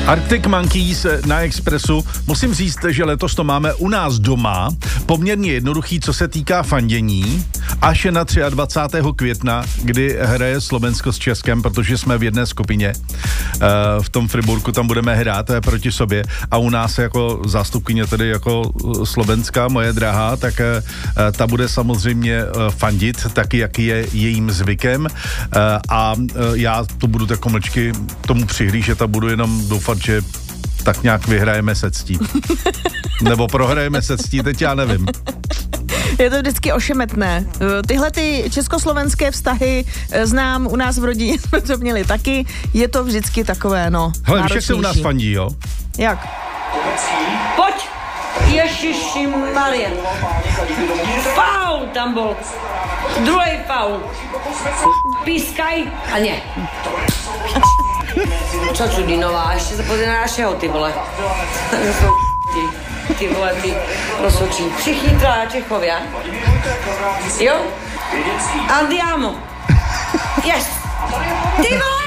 Arctic Monkeys na Expressu. Musím říct, že letos to máme u nás doma poměrně jednoduchý, co se týká fandění, až na 23. května, kdy hraje Slovensko s Českem, protože jsme v jedné skupině. V tom Friburku tam budeme hrát proti sobě a u nás jako zástupkyně, tedy jako Slovenska, moje drahá, tak ta bude samozřejmě fandit, taky jak je jejím zvykem a já to budu jako mlčky tomu přihlížet a budu jenom doufat, že tak nějak vyhrajeme se ctí. Nebo prohrajeme se ctí, teď já nevím. Je to vždycky ošemetné. Tyhle ty československé vztahy znám, u nás v rodině jsme to měli taky. Je to vždycky takové, no, hele, víš, jak se u nás fandí, jo? Jak? Pojď! Ježiši Maria. Faul tam bol. Druhý faul. Pískaj a nie. Čo Čudinová, ešte sa pozrie na našeho, ty vole. Ty vole, ty prosočí. Všichni traja Čechovia. Jo? Andiamo. Yes. Ty vole!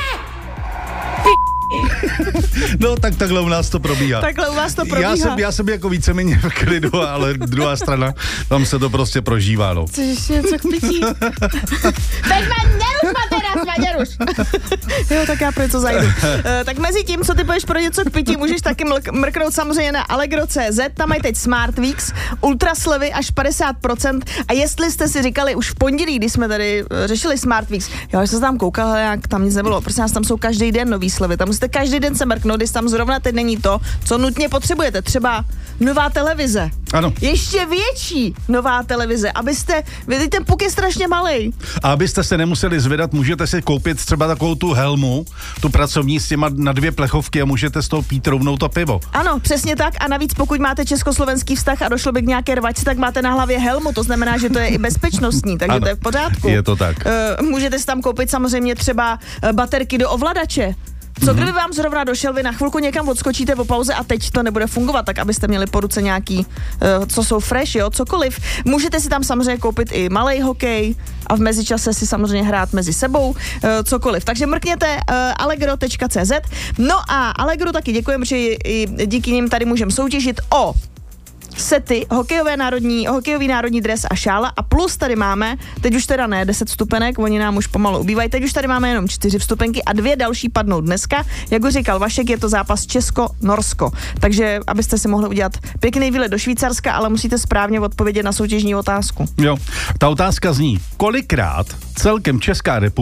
No tak takhle u nás to probíhá. Takhle u vás to probíhá. Já jsem jako víceméně v klidu, ale druhá strana, tam se to prostě prožívá, no. Což ještě něco k pití. Teď neruš materas, neruš. Jo, tak já pro něco zajdu. Tak mezi tím, co ty půjdeš pro něco k pití, můžeš taky mrknout samozřejmě na Allegro.cz, tam mají teď Smart Weeks, ultra slevy až 50% a jestli jste si říkali už v pondělí, když jsme tady řešili Smart Weeks, já jsem tam koukal, jak tam nic nebylo, prostě nás tam jsou každý den nový slevy, tam musíte každý den se mrknout, když tam zrovna teď není to, co nutně potřebujete, třeba nová televize. Ano. Ještě větší nová televize, abyste, vidíte, ten puk je strašně malej. A abyste se nemuseli zvedat, můžete si koupit třeba takovou tu helmu, tu pracovní s těma na 2 plechovky a můžete z toho pít rovnou to pivo. Ano, přesně tak a navíc pokud máte československý vztah a došlo by k nějaké rvačce, tak máte na hlavě helmu, to znamená, že to je i bezpečnostní, takže ano, to je v pořádku. Je to tak. Můžete si tam koupit samozřejmě třeba baterky do ovladače. Co kdyby vám zrovna došel, vy na chvilku někam odskočíte po pauze a teď to nebude fungovat, tak abyste měli po ruce nějaký, co jsou fresh, jo, cokoliv. Můžete si tam samozřejmě koupit i malej hokej a v mezičase si samozřejmě hrát mezi sebou, cokoliv. Takže mrkněte allegro.cz. No a Allegro taky děkujeme, že i díky nim tady můžeme soutěžit o sety, hokejový národní dres a šála a plus tady máme, teď už teda ne 10 vstupenek, oni nám už pomalu ubývají, teď už tady máme jenom 4 vstupenky a 2 další padnou dneska. Jak ho říkal Vašek, je to zápas Česko-Norsko. Takže abyste si mohli udělat pěkný výlet do Švýcarska, ale musíte správně odpovědět na soutěžní otázku. Jo, ta otázka zní, kolikrát celkem Česká republika